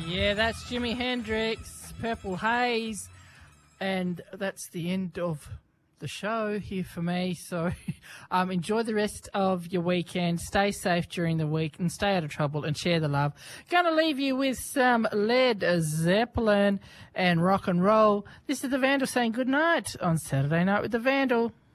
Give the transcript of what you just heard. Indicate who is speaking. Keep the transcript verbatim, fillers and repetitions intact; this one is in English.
Speaker 1: Yeah, that's Jimi Hendrix, Purple Haze, and that's the end of the show here for me. So um, enjoy the rest of your weekend. Stay safe during the week and stay out of trouble and share the love. Going to leave you with some Led Zeppelin and rock and roll. This is the Vandal saying good night on Saturday Night with the Vandal.